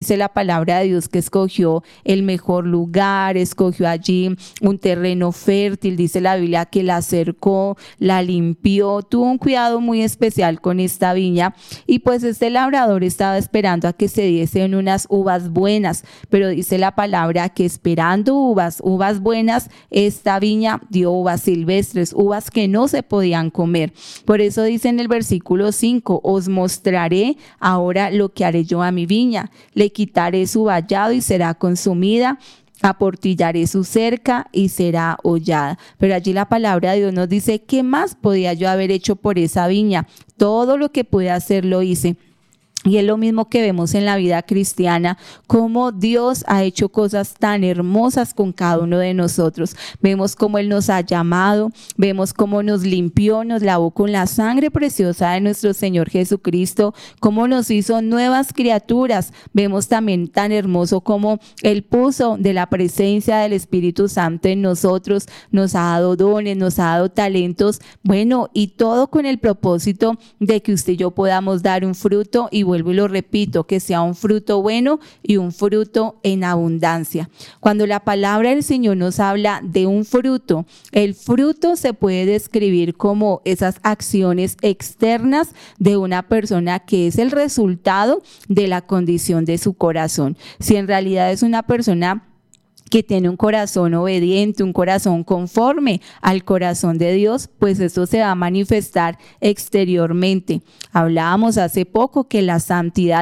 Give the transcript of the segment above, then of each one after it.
dice la palabra de Dios que escogió el mejor lugar, escogió allí un terreno fértil, dice la Biblia que la cercó, la limpió, tuvo un cuidado muy especial con esta viña y pues este labrador estaba esperando a que se diesen unas uvas buenas, pero dice la palabra que esperando uvas buenas, esta viña dio uvas silvestres, uvas que no se podían comer. Por eso dice en el versículo 5, os mostraré ahora lo que haré yo a mi viña, le quitaré su vallado y será consumida, aportillaré su cerca y será hollada. Pero allí la palabra de Dios nos dice, ¿qué más podía yo haber hecho por esa viña? Todo lo que pude hacer lo hice. Y es lo mismo que vemos en la vida cristiana, cómo Dios ha hecho cosas tan hermosas con cada uno de nosotros. Vemos cómo Él nos ha llamado, vemos cómo nos limpió, nos lavó con la sangre preciosa de nuestro Señor Jesucristo, cómo nos hizo nuevas criaturas. Vemos también tan hermoso cómo Él puso de la presencia del Espíritu Santo en nosotros, nos ha dado dones, nos ha dado talentos, bueno, y todo con el propósito de que usted y yo podamos dar un fruto y vuelvo y lo repito, que sea un fruto bueno y un fruto en abundancia. Cuando la palabra del Señor nos habla de un fruto, el fruto se puede describir como esas acciones externas de una persona que es el resultado de la condición de su corazón. Si en realidad es una persona que tiene un corazón obediente, un corazón conforme al corazón de Dios, pues eso se va a manifestar exteriormente. Hablábamos hace poco que la santidad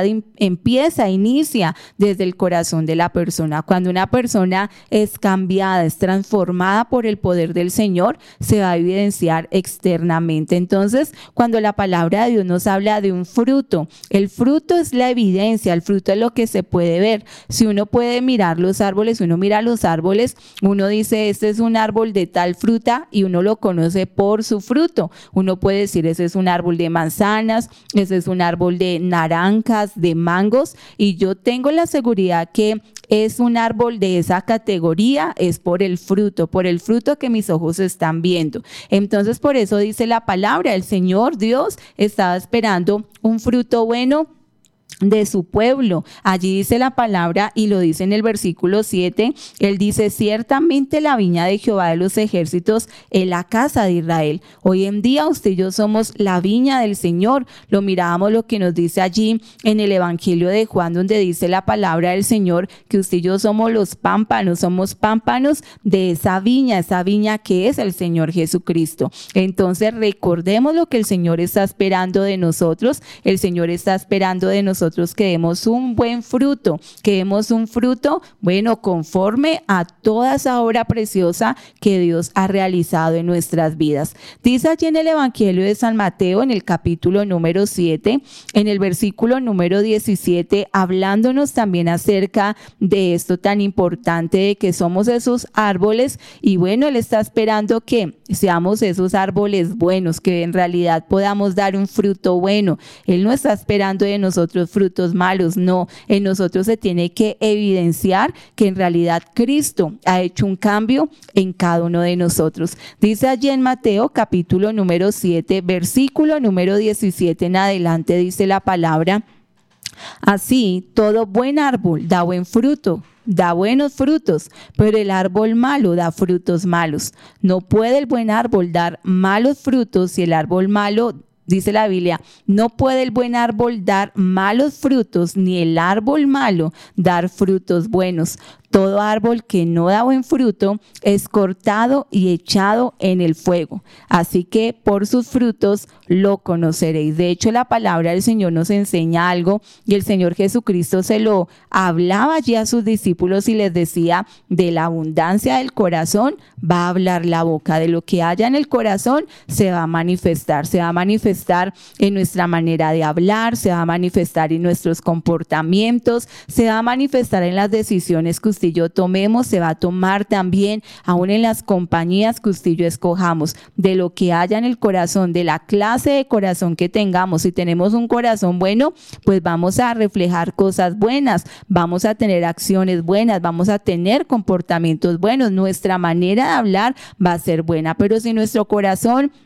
inicia desde el corazón de la persona. Cuando una persona es cambiada, es transformada por el poder del Señor, se va a evidenciar externamente. Entonces, cuando la palabra de Dios nos habla de un fruto, el fruto es la evidencia, el fruto es lo que se puede ver. Si uno puede mirar los árboles, uno mira los árboles, uno dice este es un árbol de tal fruta y uno lo conoce por su fruto. Uno puede decir ese es un árbol de manzanas, ese es un árbol de naranjas, de mangos, y yo tengo la seguridad que es un árbol de esa categoría, es por el fruto que mis ojos están viendo. Entonces por eso dice la palabra, el Señor Dios estaba esperando un fruto bueno de su pueblo. Allí dice la palabra y lo dice en el versículo 7, él dice, ciertamente la viña de Jehová de los ejércitos es la casa de Israel. Hoy en día usted y yo somos la viña del Señor. Lo mirábamos lo que nos dice allí en el evangelio de Juan, donde dice la palabra del Señor que usted y yo somos los pámpanos, somos pámpanos de esa viña que es el Señor Jesucristo. Entonces recordemos lo que el Señor está esperando de nosotros. El Señor está esperando de nosotros que demos un buen fruto, que demos un fruto, bueno, conforme a toda esa obra preciosa que Dios ha realizado en nuestras vidas. Dice allí en el Evangelio de San Mateo, en el capítulo número 7, en el versículo número 17, hablándonos también acerca de esto tan importante de que somos esos árboles y bueno, Él está esperando que seamos esos árboles buenos, que en realidad podamos dar un fruto bueno. Él no está esperando de nosotros frutos malos, no, en nosotros se tiene que evidenciar que en realidad Cristo ha hecho un cambio en cada uno de nosotros. Dice allí en Mateo capítulo número 7, versículo número 17 en adelante, dice la palabra, así todo buen árbol da buen fruto, da buenos frutos, pero el árbol malo da frutos malos. No puede el buen árbol dar malos frutos si el árbol malo, dice la Biblia, no puede el buen árbol dar malos frutos, ni el árbol malo dar frutos buenos. Todo árbol que no da buen fruto es cortado y echado en el fuego. Así que por sus frutos lo conoceréis. De hecho, la palabra del Señor nos enseña algo y el Señor Jesucristo se lo hablaba allí a sus discípulos y les decía, de la abundancia del corazón va a hablar la boca. De lo que haya en el corazón se va a manifestar en nuestra manera de hablar, se va a manifestar en nuestros comportamientos, se va a manifestar en las decisiones que usted y yo tomemos, se va a tomar también aún en las compañías que usted y yo escojamos. De lo que haya en el corazón, de la clase de corazón que tengamos, si tenemos un corazón bueno, pues vamos a reflejar cosas buenas, vamos a tener acciones buenas, vamos a tener comportamientos buenos, nuestra manera de hablar va a ser buena. Pero si nuestro corazón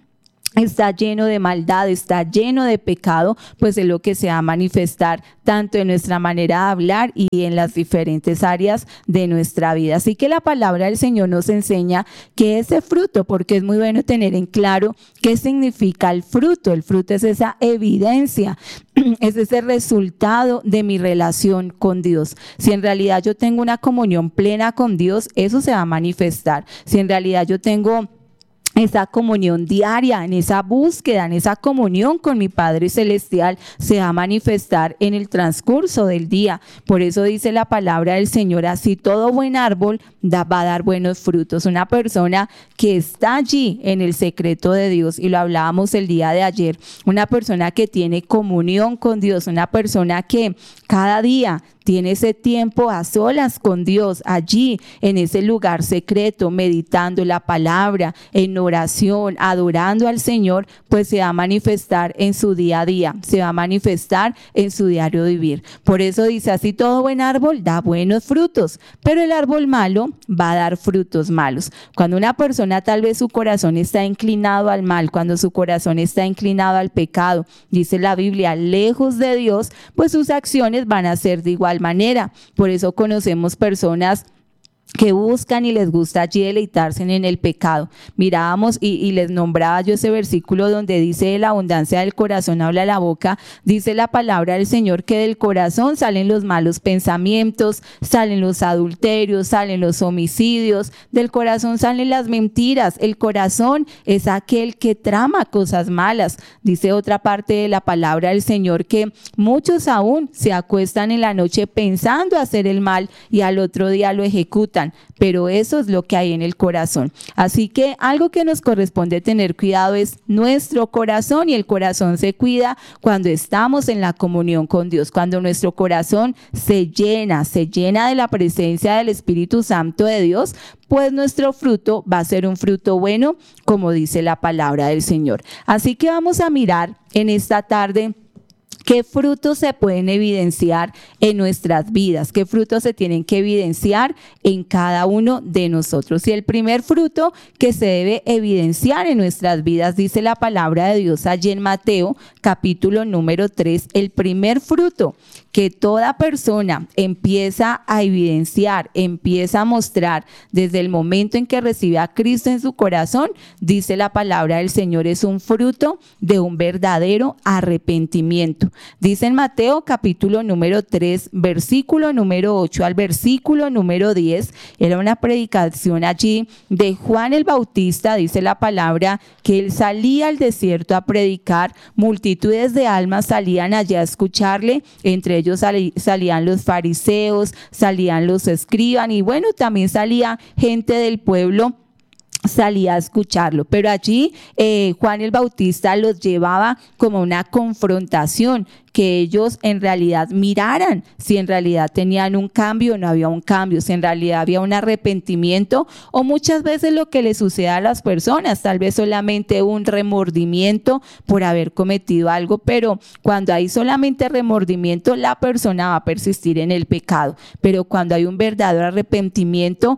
está lleno de maldad, está lleno de pecado, pues es lo que se va a manifestar tanto en nuestra manera de hablar y en las diferentes áreas de nuestra vida. Así que la palabra del Señor nos enseña que ese fruto, porque es muy bueno tener en claro qué significa el fruto. El fruto es esa evidencia, es ese resultado de mi relación con Dios. Si en realidad yo tengo una comunión plena con Dios, eso se va a manifestar. Si en realidad yo tengo esa comunión diaria, en esa búsqueda, en esa comunión con mi Padre Celestial, se va a manifestar en el transcurso del día. Por eso dice la palabra del Señor, así todo buen árbol va a dar buenos frutos. Una persona que está allí en el secreto de Dios, y lo hablábamos el día de ayer, una persona que tiene comunión con Dios, una persona que cada día tiene ese tiempo a solas con Dios, allí en ese lugar secreto, meditando la palabra, en oración, adorando al Señor, pues se va a manifestar en su día a día, se va a manifestar en su diario vivir. Por eso dice, así todo buen árbol da buenos frutos, pero el árbol malo va a dar frutos malos. Cuando una persona tal vez su corazón está inclinado al mal, cuando su corazón está inclinado al pecado, dice la Biblia, lejos de Dios, pues sus acciones van a ser de igual manera. Por eso conocemos personas que buscan y les gusta allí deleitarse en el pecado. Mirábamos y les nombraba yo ese versículo donde dice, de la abundancia del corazón habla la boca. Dice la palabra del Señor que del corazón salen los malos pensamientos, salen los adulterios, salen los homicidios, del corazón salen las mentiras. El corazón es aquel que trama cosas malas. Dice otra parte de la palabra del Señor que muchos aún se acuestan en la noche pensando hacer el mal y al otro día lo ejecutan. Pero eso es lo que hay en el corazón. Así que algo que nos corresponde tener cuidado es nuestro corazón, y el corazón se cuida cuando estamos en la comunión con Dios, cuando nuestro corazón se llena de la presencia del Espíritu Santo de Dios, pues nuestro fruto va a ser un fruto bueno, como dice la palabra del Señor. Así que vamos a mirar en esta tarde ¿qué frutos se pueden evidenciar en nuestras vidas? ¿Qué frutos se tienen que evidenciar en cada uno de nosotros? Y el primer fruto que se debe evidenciar en nuestras vidas, dice la palabra de Dios allí en Mateo, capítulo número 3, el primer fruto que toda persona empieza a evidenciar, empieza a mostrar desde el momento en que recibe a Cristo en su corazón, dice la palabra del Señor, es un fruto de un verdadero arrepentimiento. Dice en Mateo capítulo número 3, versículo número 8 al versículo número 10, era una predicación allí de Juan el Bautista, dice la palabra, que él salía al desierto a predicar, multitudes de almas salían allá a escucharle, entre ellos salían los fariseos, salían los escribas y bueno, también salía gente del pueblo, salía a escucharlo, pero allí Juan el Bautista los llevaba como una confrontación, que ellos en realidad miraran si en realidad tenían un cambio o no había un cambio, si en realidad había un arrepentimiento, o muchas veces lo que le sucede a las personas, tal vez solamente un remordimiento por haber cometido algo, pero cuando hay solamente remordimiento, la persona va a persistir en el pecado, pero cuando hay un verdadero arrepentimiento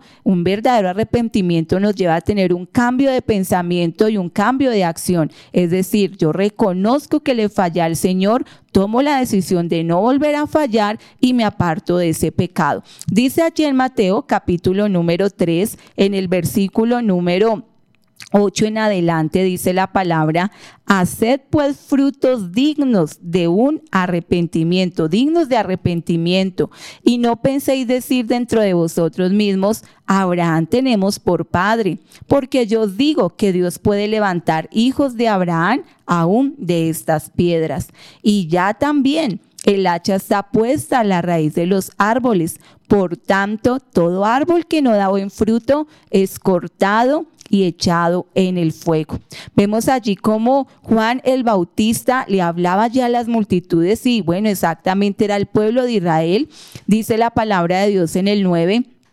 nos lleva a tener un cambio de pensamiento y un cambio de acción, es decir, yo reconozco que le fallé al Señor, tomo la decisión de no volver a fallar y me aparto de ese pecado. Dice allí en Mateo capítulo número 3, en el versículo número 8 en adelante, dice la palabra, haced pues frutos dignos de un arrepentimiento, dignos de arrepentimiento, y no penséis decir dentro de vosotros mismos, Abraham tenemos por padre, porque yo os digo que Dios puede levantar hijos de Abraham aún de estas piedras. Y ya también el hacha está puesta a la raíz de los árboles, por tanto, todo árbol que no da buen fruto es cortado y echado en el fuego. Vemos allí cómo Juan el Bautista le hablaba ya a las multitudes y bueno, exactamente era el pueblo de Israel. Dice la palabra de Dios en el 9,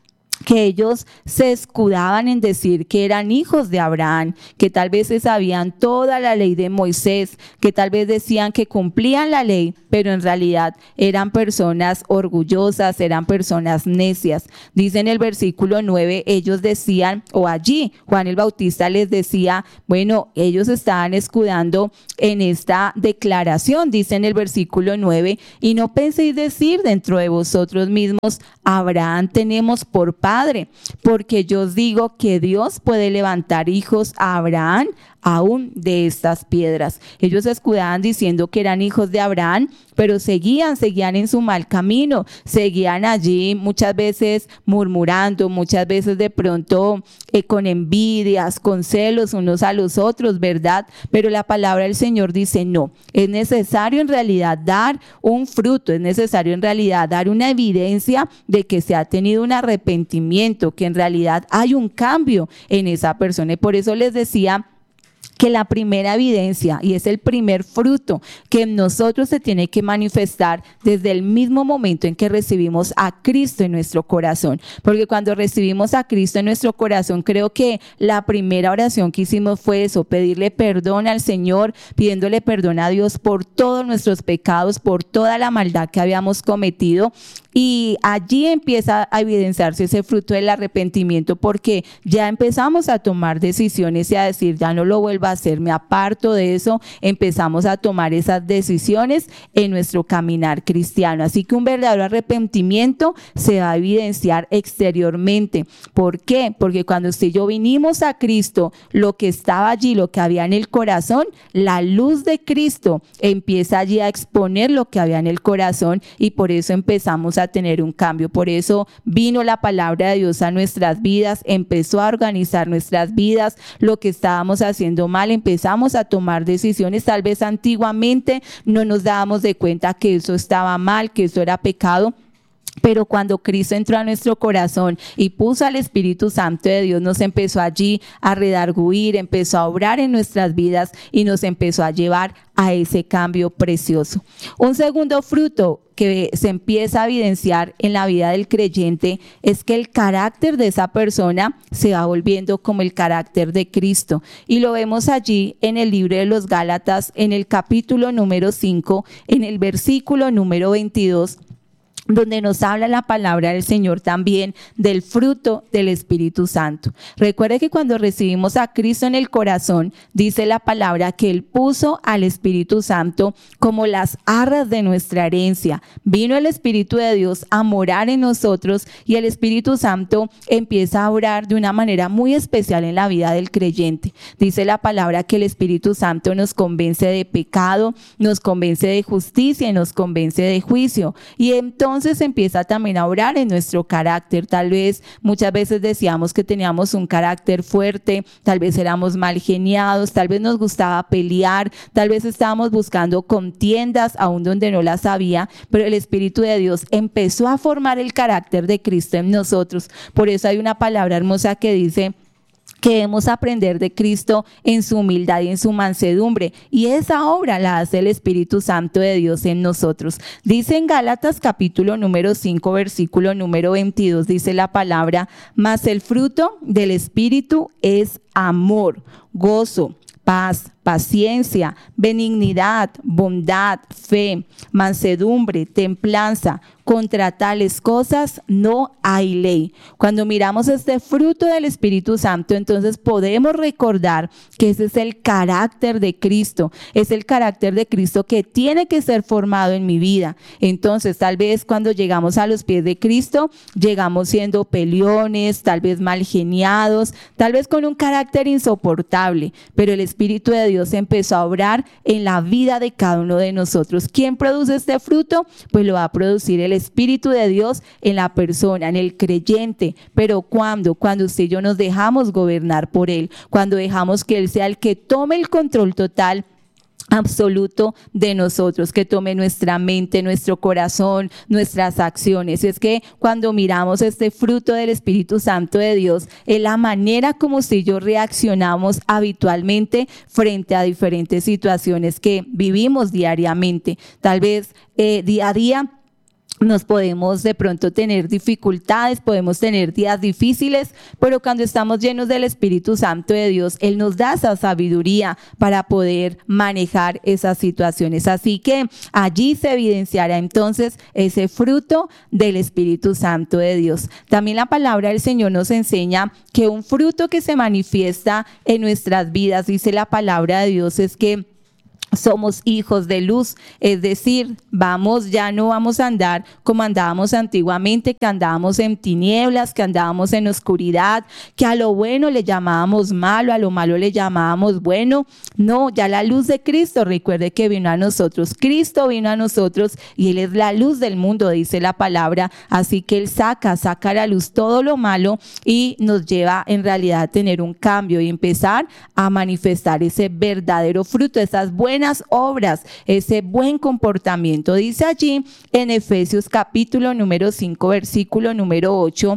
que ellos se escudaban en decir que eran hijos de Abraham, que tal vez se sabían toda la ley de Moisés, que tal vez decían que cumplían la ley, pero en realidad eran personas orgullosas, eran personas necias. Dice en el versículo 9, ellos decían, o allí Juan el Bautista les decía, bueno, ellos estaban escudando en esta declaración, dice en el versículo 9, y no penséis decir dentro de vosotros mismos, Abraham tenemos por padre, porque yo os digo que Dios puede levantar hijos a Abraham aún de estas piedras. Ellos se escudaban diciendo que eran hijos de Abraham, pero seguían en su mal camino, seguían allí muchas veces murmurando, muchas veces de pronto con envidias, con celos unos a los otros, ¿verdad? Pero la palabra del Señor dice no, es necesario en realidad dar un fruto, es necesario en realidad dar una evidencia de que se ha tenido un arrepentimiento, que en realidad hay un cambio en esa persona. Y por eso les decía que la primera evidencia y es el primer fruto que en nosotros se tiene que manifestar desde el mismo momento en que recibimos a Cristo en nuestro corazón. Porque cuando recibimos a Cristo en nuestro corazón, creo que la primera oración que hicimos fue eso, pedirle perdón al Señor, pidiéndole perdón a Dios por todos nuestros pecados, por toda la maldad que habíamos cometido. Y allí empieza a evidenciarse ese fruto del arrepentimiento, porque ya empezamos a tomar decisiones y a decir, ya no lo vuelvo a hacer, me aparto de eso. Empezamos a tomar esas decisiones en nuestro caminar cristiano. Así que un verdadero arrepentimiento se va a evidenciar exteriormente. ¿Por qué? Porque cuando usted y yo vinimos a Cristo, lo que estaba allí, lo que había en el corazón, la luz de Cristo empieza allí a exponer lo que había en el corazón, y por eso empezamos a tener un cambio. Por eso vino la palabra de Dios a nuestras vidas, empezó a organizar nuestras vidas, lo que estábamos haciendo mal, empezamos a tomar decisiones. Tal vez antiguamente no nos dábamos de cuenta que eso estaba mal, que eso era pecado. Pero cuando Cristo entró a nuestro corazón y puso al Espíritu Santo de Dios, nos empezó allí a redarguir, empezó a obrar en nuestras vidas y nos empezó a llevar a ese cambio precioso. Un segundo fruto que se empieza a evidenciar en la vida del creyente es que el carácter de esa persona se va volviendo como el carácter de Cristo. Y lo vemos allí en el libro de los Gálatas, en el capítulo número 5, en el versículo número 22, donde nos habla la palabra del Señor también del fruto del Espíritu Santo. Recuerde que cuando recibimos a Cristo en el corazón, dice la palabra que Él puso al Espíritu Santo como las arras de nuestra herencia. Vino el Espíritu de Dios a morar en nosotros, y el Espíritu Santo empieza a obrar de una manera muy especial en la vida del creyente. Dice la palabra que el Espíritu Santo nos convence de pecado, nos convence de justicia y nos convence de juicio. Y entonces empieza también a obrar en nuestro carácter. Tal vez muchas veces decíamos que teníamos un carácter fuerte, tal vez éramos mal geniados, tal vez nos gustaba pelear, tal vez estábamos buscando contiendas aún donde no las había, pero el Espíritu de Dios empezó a formar el carácter de Cristo en nosotros. Por eso hay una palabra hermosa que dice que debemos aprender de Cristo en su humildad y en su mansedumbre, y esa obra la hace el Espíritu Santo de Dios en nosotros. Dice en Gálatas capítulo número 5 versículo número 22, dice la palabra, mas el fruto del Espíritu es amor, gozo, paz, paciencia, benignidad, bondad, fe, mansedumbre, templanza. Contra tales cosas no hay ley. Cuando miramos este fruto del Espíritu Santo, entonces podemos recordar que ese es el carácter de Cristo. Es el carácter de Cristo que tiene que ser formado en mi vida. Entonces, tal vez cuando llegamos a los pies de Cristo, llegamos siendo peleones, tal vez mal geniados, tal vez con un carácter insoportable, pero el Espíritu de Dios empezó a obrar en la vida de cada uno de nosotros. ¿Quién produce este fruto? Pues lo va a producir el Espíritu de Dios en la persona, en el creyente. Pero cuando usted y yo nos dejamos gobernar por Él, cuando dejamos que Él sea el que tome el control total, absoluto de nosotros, que tome nuestra mente, nuestro corazón, nuestras acciones. Es que cuando miramos este fruto del Espíritu Santo de Dios, es la manera como usted y yo reaccionamos habitualmente frente a diferentes situaciones que vivimos diariamente. Tal vez día a día nos podemos de pronto tener dificultades, podemos tener días difíciles, pero cuando estamos llenos del Espíritu Santo de Dios, Él nos da esa sabiduría para poder manejar esas situaciones. Así que allí se evidenciará entonces ese fruto del Espíritu Santo de Dios. También la palabra del Señor nos enseña que un fruto que se manifiesta en nuestras vidas, dice la palabra de Dios, es que somos hijos de luz, es decir, ya no vamos a andar como andábamos antiguamente, que andábamos en tinieblas, que andábamos en oscuridad, que a lo bueno le llamábamos malo, a lo malo le llamábamos bueno. No, ya la luz de Cristo, recuerde que vino a nosotros, Cristo vino a nosotros y Él es la luz del mundo, dice la palabra, así que Él saca a la luz todo lo malo y nos lleva en realidad a tener un cambio y empezar a manifestar ese verdadero fruto, esas buenas obras, ese buen comportamiento. Dice allí en Efesios capítulo número 5, versículo número 8,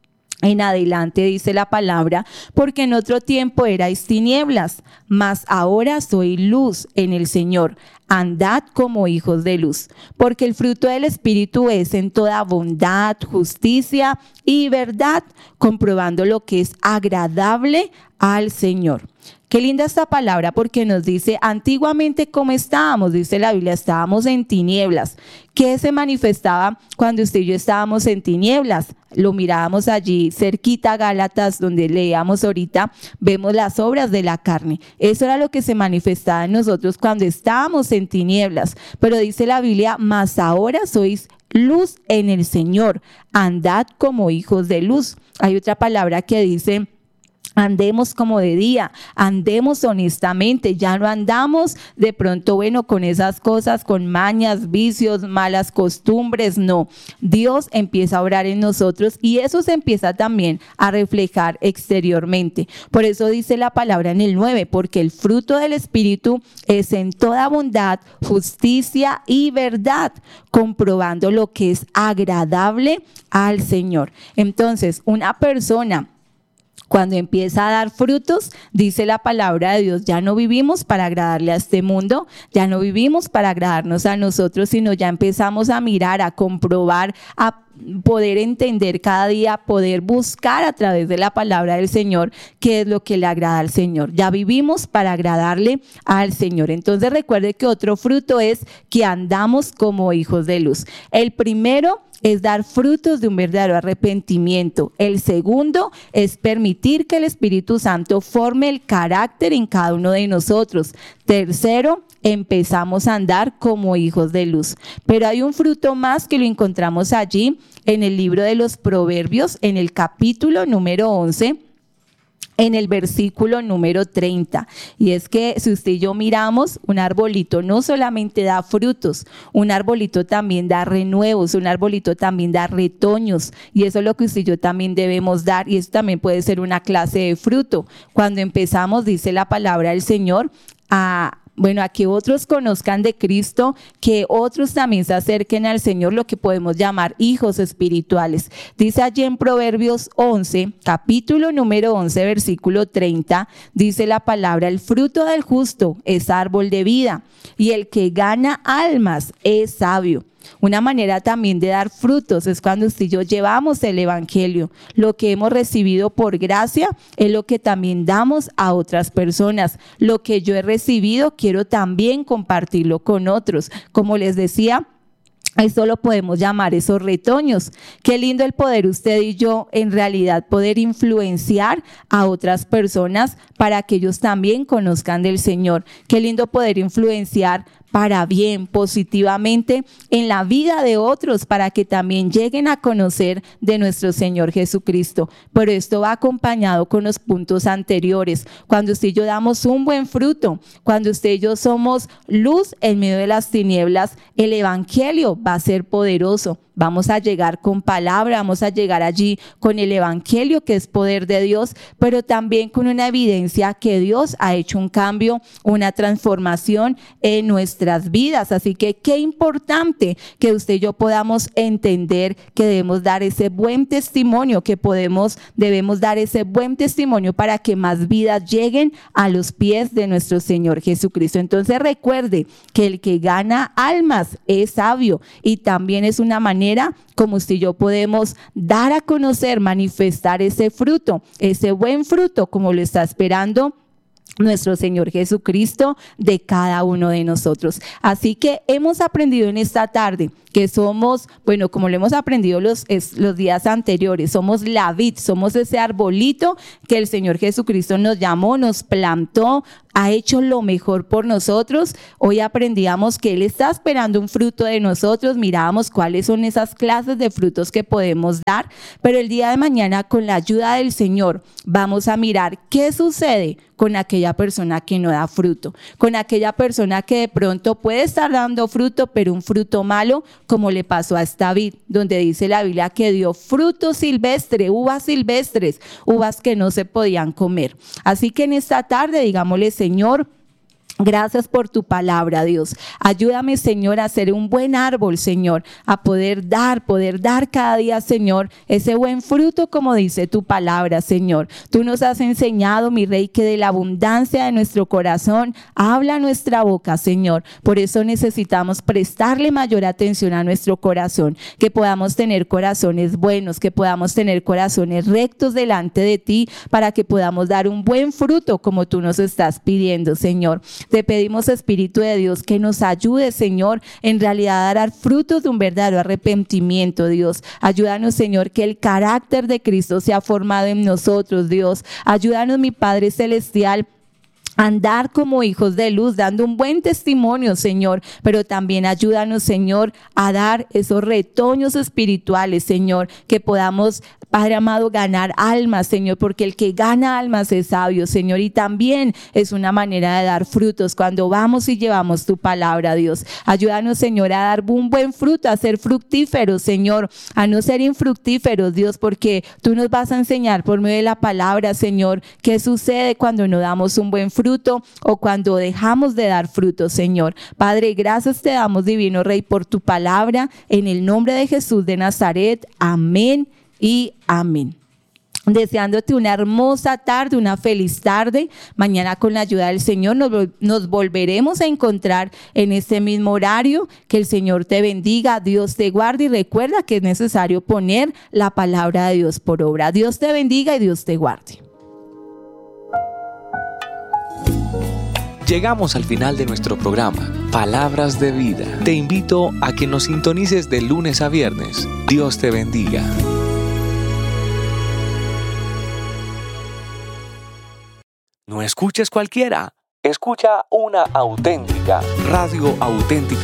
en adelante dice la palabra, porque en otro tiempo erais tinieblas, mas ahora soy luz en el Señor. Andad como hijos de luz, porque el fruto del Espíritu es en toda bondad, justicia y verdad, comprobando lo que es agradable al Señor. Qué linda esta palabra porque nos dice antiguamente cómo estábamos, dice la Biblia, estábamos en tinieblas. ¿Qué se manifestaba cuando usted y yo estábamos en tinieblas? Lo mirábamos allí cerquita a Gálatas, donde leíamos ahorita, vemos las obras de la carne. Eso era lo que se manifestaba en nosotros cuando estábamos en tinieblas. Pero dice la Biblia, mas ahora sois luz en el Señor, andad como hijos de luz. Hay otra palabra que dice, andemos como de día, andemos honestamente, ya no andamos de pronto, con esas cosas, con mañas, vicios, malas costumbres, no. Dios empieza a obrar en nosotros y eso se empieza también a reflejar exteriormente. Por eso dice la palabra en el 9, porque el fruto del Espíritu es en toda bondad, justicia y verdad, comprobando lo que es agradable al Señor. Entonces, una persona cuando empieza a dar frutos, dice la palabra de Dios, ya no vivimos para agradarle a este mundo, ya no vivimos para agradarnos a nosotros, sino ya empezamos a mirar, a comprobar, a poder entender cada día, poder buscar a través de la palabra del Señor qué es lo que le agrada al Señor. Ya vivimos para agradarle al Señor. Entonces recuerde que otro fruto es que andamos como hijos de luz. El primero es dar frutos de un verdadero arrepentimiento. El segundo es permitir que el Espíritu Santo forme el carácter en cada uno de nosotros. Tercero, empezamos a andar como hijos de luz. Pero hay un fruto más que lo encontramos allí en el libro de los Proverbios, en el capítulo número 11, en el versículo número 30. Y es que si usted y yo miramos, un arbolito no solamente da frutos, un arbolito también da renuevos, un arbolito también da retoños. Y eso es lo que usted y yo también debemos dar, y eso también puede ser una clase de fruto. Cuando empezamos, dice la palabra del Señor, a que otros conozcan de Cristo, que otros también se acerquen al Señor, lo que podemos llamar hijos espirituales. Dice allí en Proverbios 11, capítulo número 11, versículo 30, dice la palabra, el fruto del justo es árbol de vida y el que gana almas es sabio. Una manera también de dar frutos es cuando usted y yo llevamos el evangelio. Lo que hemos recibido por gracia es lo que también damos a otras personas. Lo que yo he recibido quiero también compartirlo con otros. Como les decía, esto lo podemos llamar esos retoños. Qué lindo el poder usted y yo en realidad poder influenciar a otras personas para que ellos también conozcan del Señor. Qué lindo poder influenciar para bien, positivamente en la vida de otros, para que también lleguen a conocer de nuestro Señor Jesucristo. Pero esto va acompañado con los puntos anteriores. Cuando usted y yo damos un buen fruto, cuando usted y yo somos luz en medio de las tinieblas, el evangelio va a ser poderoso. Vamos a llegar con palabra, vamos a llegar allí con el evangelio que es poder de Dios, pero también con una evidencia que Dios ha hecho un cambio, una transformación en nuestras vidas. Así que qué importante que usted y yo podamos entender que debemos dar ese buen testimonio, que debemos dar ese buen testimonio para que más vidas lleguen a los pies de nuestro Señor Jesucristo. Entonces recuerde que el que gana almas es sabio y también es una manera manera como usted y yo podemos dar a conocer, manifestar ese fruto, ese buen fruto, como lo está esperando nuestro Señor Jesucristo de cada uno de nosotros. Así que hemos aprendido en esta tarde que somos, bueno, como lo hemos aprendido los días anteriores, somos la vid, somos ese arbolito que el Señor Jesucristo nos llamó, nos plantó, ha hecho lo mejor por nosotros. Hoy aprendíamos que Él está esperando un fruto de nosotros, mirábamos cuáles son esas clases de frutos que podemos dar, pero el día de mañana, con la ayuda del Señor, vamos a mirar qué sucede con aquella persona que no da fruto, con aquella persona que de pronto puede estar dando fruto, pero un fruto malo, como le pasó a esta vid, donde dice la Biblia que dio fruto silvestre, uvas silvestres, uvas que no se podían comer. Así que en esta tarde, digámosle: Señor, gracias por tu palabra, Dios. Ayúdame, Señor, a ser un buen árbol, Señor, a poder dar cada día, Señor, ese buen fruto como dice tu palabra, Señor. Tú nos has enseñado, mi Rey, que de la abundancia de nuestro corazón habla nuestra boca, Señor. Por eso necesitamos prestarle mayor atención a nuestro corazón, que podamos tener corazones buenos, que podamos tener corazones rectos delante de ti, para que podamos dar un buen fruto como tú nos estás pidiendo, Señor. Te pedimos, Espíritu de Dios, que nos ayude, Señor, en realidad a dar frutos de un verdadero arrepentimiento, Dios. Ayúdanos, Señor, que el carácter de Cristo sea formado en nosotros, Dios. Ayúdanos, mi Padre Celestial, andar como hijos de luz, dando un buen testimonio, Señor, pero también ayúdanos, Señor, a dar esos retoños espirituales, Señor, que podamos, Padre amado, ganar almas, Señor, porque el que gana almas es sabio, Señor, y también es una manera de dar frutos cuando vamos y llevamos tu palabra, Dios. Ayúdanos, Señor, a dar un buen fruto, a ser fructíferos, Señor, a no ser infructíferos, Dios, porque tú nos vas a enseñar por medio de la palabra, Señor, qué sucede cuando no damos un buen fruto o cuando dejamos de dar fruto, Señor. Padre, gracias te damos, divino Rey, por tu palabra, en el nombre de Jesús de Nazaret. Amén y amén. Deseándote una hermosa tarde, una feliz tarde. Mañana, con la ayuda del Señor, nos volveremos a encontrar en este mismo horario. Que el Señor te bendiga, Dios te guarde, y recuerda que es necesario poner la palabra de Dios por obra. Dios te bendiga y Dios te guarde. Llegamos al final de nuestro programa, Palabras de Vida. Te invito a que nos sintonices de lunes a viernes. Dios te bendiga. No escuches cualquiera, escucha una auténtica, Radio Auténtica